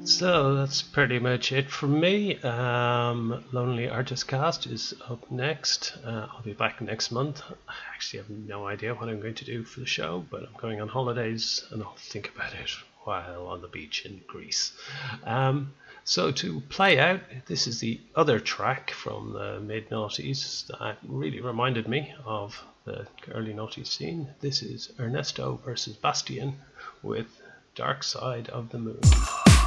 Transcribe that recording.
So that's pretty much it from me. Lonely Artist Cast is up next. I'll be back next month. I actually have no idea what I'm going to do for the show, but I'm going on holidays and I'll think about it while on the beach in Greece. So to play out, this is the other track from the mid-noughties that really reminded me of the early noughties scene. This is Ernesto versus Bastien with Dark Side of the Moon.